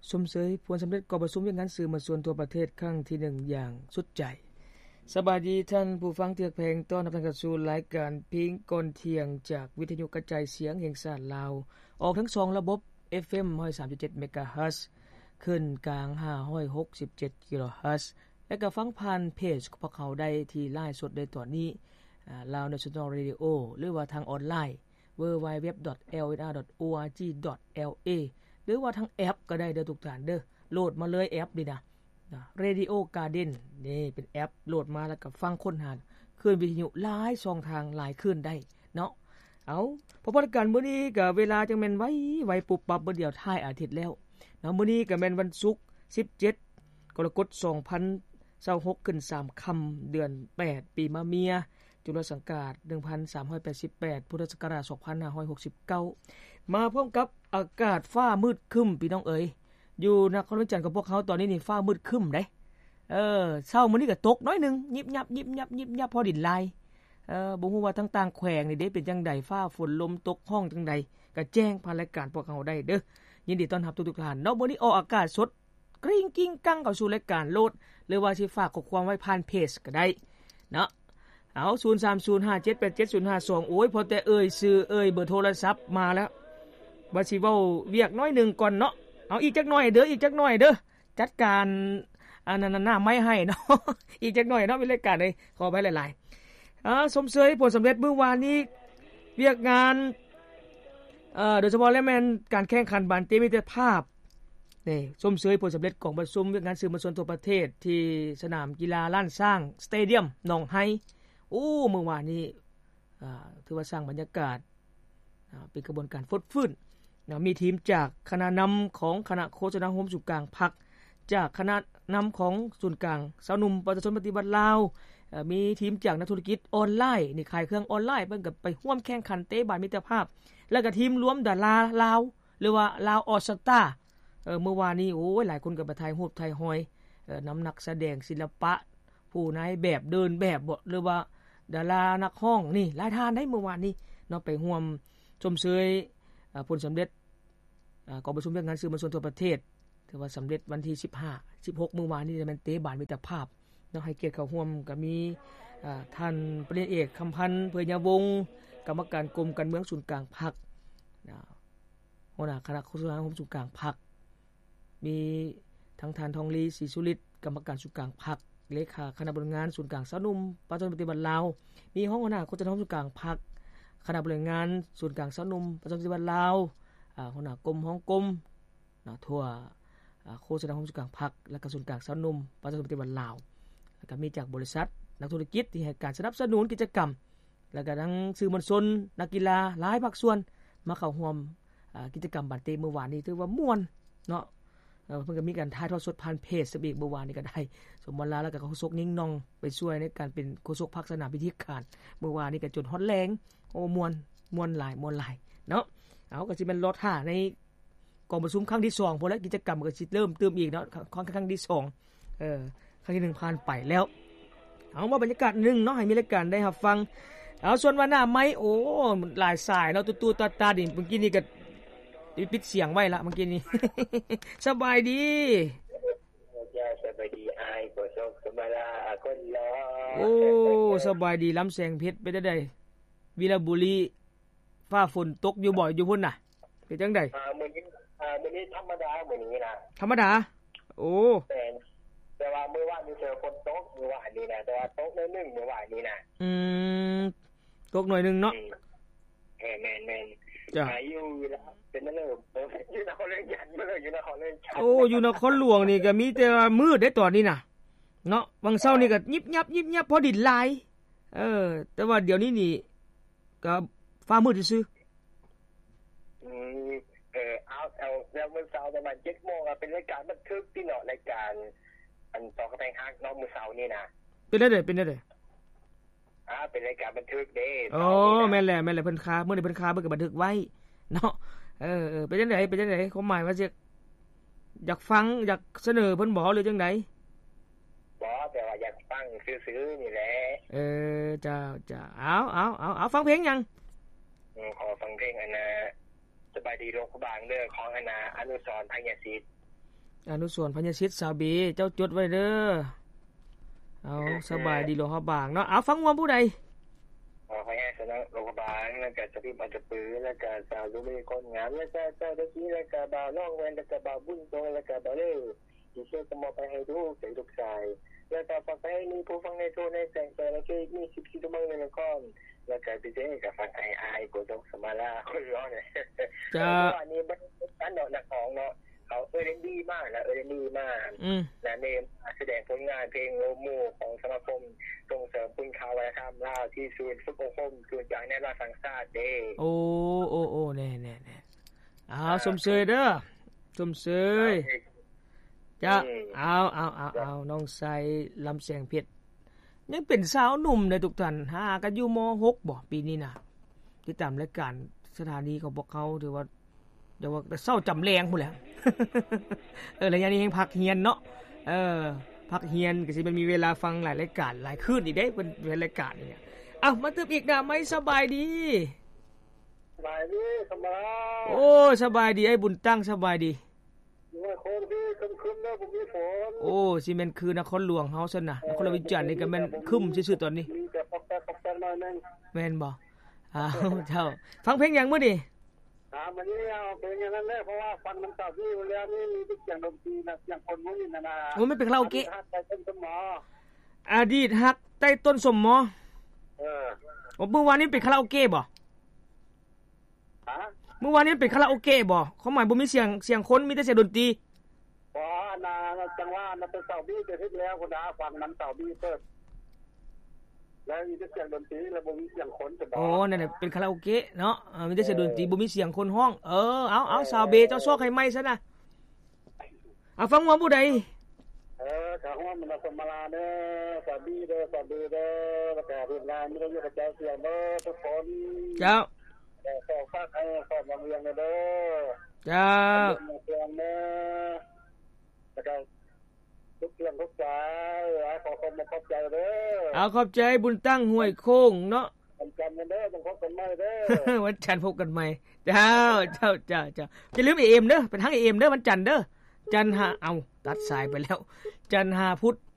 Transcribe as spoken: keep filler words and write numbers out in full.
สมเสยผลสำเร็จก่อประชุมเวียกงานสื่อมวลชนทั่วประเทศครั้งที่หนึ่งอย่างสุดใจสบายดีท่านผู้ฟังที่รักแพงต้อนรับท่านเข้าสู่รายการพิงก่อนเที่ยงจากวิทยุกระจายเสียงแห่งชาติลาวออกทั้งสองระบบ เอฟ เอ็ม หนึ่งร้อยสามจุดเจ็ด เมกะเฮิรตซ์ขึ้นกลางห้าร้อยหกสิบเจ็ดกิโลเฮิรตซ์และก็ฟังผ่านเพจของพวกเขาได้ที่ไลฟ์สดได้ตอนนี้อ่า Lao National Radio หรือว่าทางออนไลน์ ดับเบิลยู ดับเบิลยู ดับเบิลยู ดอท แอล เอ็น อาร์ ดอท โอ อาร์ จี ดอท แอล เอ หรือว่าทางแอปก็ได้เด้อทุกท่านเด้อโหลดมาเลยแอปนี่นะนะ Radio Garden นี่เป็นแอปโหลดมาแล้วก็ฟังค้นหาคลื่นวิทยุหลายช่องทางหลายคลื่นได้เนาะเอาพอพอกันมื้อนี้ก็เวลาจังแม่นไวไวปุบปับบ่เดียวท้ายอาทิตย์แล้วเนาะมื้อนี้ก็แม่นวันศุกร์สิบเจ็ดกรกฎาคมสองพันยี่สิบหกขึ้นสามค่ำเดือนแปดปีมะเมียจุลศักราชหนึ่งพันสามร้อยแปดสิบแปดพุทธศักราชสองพันห้าร้อยหกสิบเก้ามาพร้อมกับอากาศฟ้ามืดครึ้มพี่น้องเอ๋ยอยู่นครหลวงจันทน์กับพวกเขาตอนนี้นี่ฟ้ามืดครึ้มเด้เออเช้ามื้อนี้ก็ตกน้อยนึงยิบยับยิบยับยิบยับพอดินลายเออบ่ฮู้ว่าทั้งต่างแขวงนี่เด้เป็นจังได๋ฟ้าฝนลมตกห้องจังได๋ก็แจ้งผ่านรายการพวกเขาได้เด้อยินดีต้อนรับทุกๆท่านเนาะมื้อนี้ออกอากาศสดกริ้งกิ้งกังเข้าสู่รายการโลดหรือว่าสิฝากข้อความไว้ผ่านเพจก็ได้เนาะเอาศูนย์ สาม ศูนย์ ห้า เจ็ด แปด เจ็ด ศูนย์ ห้า สองโอ้ยพอแต่เอ่ยชื่อเอ่ยเบอร์โทรศัพท์มาแล้วว่าสิเว้าเวียกน้อยนึงก่อนเนาะเอาอีกจักหน่อยเด้ออีกจักหน่อยเด้อจัดการอันนั้นหน้าไม้ให้เนาะ อีกจักหน่อยเนาะเป็นรายการเลยขอไปหลายๆอ่าสมเสยผลสำเร็จเมื่อวานนี้เวียกงานเอ่อโดยเฉพาะแล้วแม่นการแข่งขันบานเตมิตรภาพนี่สมเสยผลสำเร็จของประชุมเวียกงานสื่อมวลชนทั่วประเทศที่สนามกีฬาล้านสร้างสเตเดียมหนองไฮโอ้เมื่อวานนี้อ่าถือว่าสร้างบรรยากาศอ่าเป็นกระบวนการฟดฟื้นนะมีทีมจากคณะนำของคณะโฆษณาโฮมสุกลางพรรคจากคณะนำของศูนย์กลางสาวหนุ่มประชาชนปฏิบัติลาวเอ่อมีทีมจากนักธุรกิจออนไลน์นี่ขายเครื่องออนไลน์เพิ่นก็ไปร่วมแข่งขันเตะบาสมิตรภาพแล้วก็ทีมรวมดาราลาวหรือว่าลาวออสตาเอ่อเมื่อวานนี้โอ้ยหลายคนก็ไปถ่ายรูปถ่ายหอยเอ่อนำนักแสดงศิลปะผู้นายแบบเดินแบบบ่หรือว่าดารานักร้องนี่หลายท่านได้เมื่อวานนี้เนาะไปร่วมชมเชยเอ่อผลสำเร็จอ่ากองประชุมเวียกงานสื่อมวลชนทั่วประเทศถือว่าสำเร็จวันที่สิบห้า สิบหกมื้อวานนี้จะเป็นเตะบาสมิตรภาพเนาะให้เกียรติเข้าร่วมก็มีอ่าท่านปริญญาเอกคำพันธ์เผยญาวงศ์กรรมการกรมการเมืองศูนย์กลางพรรคนะหัวหน้าคณะโฆษณาโฮมศูนย์กลางพรรคมีทั้งท่านทองลีศรีสุฤทธิ์กรรมการศูนย์กลางพรรคเลขาคณะบริหารศูนย์กลางสาวหนุ่มประชาชนปฏิบัติลาวมีห้องหัวหน้าโฆษณาโฮมศูนย์กลางพรรคคณะบริหารศูนย์กลางสาวหนุ่มประชาชนปฏิบัติลาวอ่าหัวหน้ากรมห้องกรมนะทั่วอ่าโฆษณาโฮมศูนย์กลางพรรคและก็ศูนย์กลางสาวหนุ่มประชาชนปฏิบัติลาวแล้วก็มีจากบริษัทนักธุรกิจที่ให้การสนับสนุนกิจกรรมแล้วก็ทั้งสื่อมวลชนนักกีฬาหลายภาคส่วนมาเข้าร่วมอ่ากิจกรรมบาสเตะเมื่อวานนี้ถือว่าม่วนเนาะเอ่อเพิ่นก็มีการถ่ายทอดสดผ่านเพจอีกเมื่อวานนี้ก็ได้สมบัติแล้วก็โฆษกนิ่งนองไปช่วยในการเป็นโฆษกพรรคสนามพิธีการเมื่อวานนี้ก็จนฮอตแรงโอ้ม่วนม่วนหลายม่วนหลายเนาะเอาก็สิเป็นรถท่าในกองประชุมครั้งที่สองพอแล้วกิจกรรมก็สิเริ่มเติมอีกเนาะครั้งครั้งที่สองเออครั้งที่หนึ่งผ่านไปแล้วเอาว่าบรรยากาศนึงเนาะให้มีรายการได้รับฟังเอาส่วนว่าหน้าไม้โอ้หลายสายเนาะตู้ๆตาๆนี่เมื่อกี้นี่ก็ปิดเสียงไว้ละเมื่อกี้นี้ สบายดีจ้าสบายดีอายก็สกสบายละคนรอโอ้สบายดีลำแสงเพชรไปได้ไดวีรบุรีฟ้าฝนตกอยู่บ่อยอยู่พุ่นน่ะเป็นจังได๋อ่ามื้อนี้อ่ามื้อนี้ธรรมดามื้อนี้นะธรรมดาโอ้แต่แต่ว่ามื้อวานนี้เจอฝนตกมื้อวานนี้นะแต่ว่าตกน้อยนึงมื้อวานนี้นะอืมตกหน่อยนึงเนาะเออแม่นๆจ้ะอยู่แล้วเป็นนั่นเลยอยู่นครเล่นยันมาเลยอยู่นครเล่นชัดโอ้อยู่นครหลวงนี่ก็มีแต่มืดได้ตอนนี้น่ะเนาะบางเช้านี่ก็ยิบยับยิบยับพอดินลายเออแต่ว่าเดี๋ยวนี้นี่ก็ฟ้ามืดซื่ออืมเออเอาเอาแล้วมื้อเช้าประมาณ เจ็ดโมง อ่ะเป็นรายการบันทึกที่เนาะรายการอันต่อกระแพงฮักเนาะมื้อเช้านี่นะเป็นได้เด้เป็นได้เด้อ่าเป็นรายการบันทึกเด้โอ้แม่นแหละแม่นแหละเพิ่นคามื้อนี้เพิ่นคาเพิ่นก็บันทึกไว้เนาะเออๆเป็นจังได๋เป็นจังได๋ความหมายว่าสิอยากฟังอยากเสนอเพิ่นบ่หรือจังได๋บ่แต่ว่าอยากฟังซื่อๆนี่แหละเออจ้าๆเอาๆๆเอาฟังเพลงยังอือขอฟังเพลงอันน่ะสบายดีโลกบางเด้อของอันน่ะอนุสรณ์ธัญศิษฐ์อนุสรณ์พญาชิตสาวบีเจ้าจดไว้เด้อเอาสบายดีหลวงเฮาบางเนาะเอาฟังว่าผู้ใดอ๋อขอแยกซะนะโรงพยาบาลแล้วก็สภิอัจปือแล้วก็สาวดุมีคนงามแล้วก็เจ้าตะกี้แล้วก็บ่าวน้องแวนแล้วก็บ่าวบุญโตแล้วก็บ่าวเล่ที่เชื่อก็มอบไปให้ดูใส่ลูกชายแล้วก็ฟังให้มีผู้ฟังในโทรในแสงแต่ละคือมีสิบสี่ชั่วโมงในละครแล้วก็พี่เจ๊ก็ฟังไอ้อายกูต้องสมาลาคนร้องเนี่ยจ้าอันนี้มันอันเนาะนักของเนาะเขาเออเล่นดีมากนะเออเล่นดีมากอืมและเนมแสดงผลงานเพลงโลโมของสมาคมส่งเสริมคุณข่าววัฒนธรรมลาวที่ศูนย์ฝึกอบรมศูนย์จากในราชสังชาติเด้โอ้โอ้โอ้แน่ๆๆอ้าวสมเสยเด้อสมเสยจ้าเอาเอาเอาเอาน้องไสลำแสงเพชรยังเป็นสาวหนุ่มเลยทุกท่านหากันอยู่มหกบ่ปีนี้น่ะติดตามรายการสถานีของพวกเขาถือว่าเดี๋ยวว่าเศร้าจำแรงพุ่นแหละเออระยะนี้ยังพักเฮียนเนาะเออพักเฮียนก็สิมันมีเวลาฟังหลายรายการหลายคืนอีกเด้เป็นรายการนี่อ้าวมาตึบอีกนะไม่สบายดีสบายดีสบายโอ้สบายดีไอ้บุญตั้งสบายดีว่าคนที่คึมๆแล้วบ่มีฝนโอ้สิแม่นคือนครหลวงเฮาซั่นน่ะนครวิจารณ์นี่ก็แม่นคึมซื่อๆตอนนี้มีแต่ปอกแป๊กๆหน่อยนึงแม่นบ่อ้าวเจ้าฟังเพลงหยังมื้อนี้อ่ามื้อนี้เอาเพลงอย่างนั้นแหละเพราะว่าฟังน้ำตาพี่แล้วนี่มีเสียงดนตรีนะเสียงคนมื้อนี้น่ะนะโอ้ไม่เป็นคาราโอเกะใต้ต้นสมออดีตฮักใต้ต้นสมอเออโอ้เมื่อวานนี้เป็นคาราโอเกะบ่ฮะเมื่อวานนี้เป็นคาราโอเกะบ่เขาหมายบ่มีเสียงเสียงคนมีแต่เสียงดนตรีอ๋อน่ะจังว่าน่ะเป็นเสาบี้ไปทึกแล้วคุณดาฟังนั้นเสาบี้เปิดแล้วมีแต่เสียงดนตรีแล้วบ่มีเสียงคนจะบ่อ๋อนั่นน่ะเป็นคาราโอเกะเนาะมีแต่เสียงดนตรีบ่มีเสียงคนร้องเออเอาเอาสาวเบเจ้าซอกให้ใหม่ซะนะเอาฟังว่าผู้ใดเออถ้าว่ามันสมราเด้อสาวบี้เด้อสาวบี้เด้อแล้วก็เฮ็ดงานมีอยู่กับเจ้าเสียงเด้อทุกคนเจ้าแต่ขอฝากให้ขอบำเรียงเด้อเจ้าเสียงเด้อแล้วก็ทุกเรื่องทุกใจขอขอบขอบใจเด้อเอาขอบใจบุญตั้งห้วยโค้งเนาะวันจันทร์เด้อต้องพบกันใหม่เด้อวันจันทร์พบกันใหม่เจ้าเจ้าเจ้าเจ้าอย่าลืม เอ เอ็ม เด้อเป็นทั้ง เอ เอ็ม เด้อวันจันทร์เด้อจันทร์หาเอาตัดสายไปแล้วจันทร์หาพุธ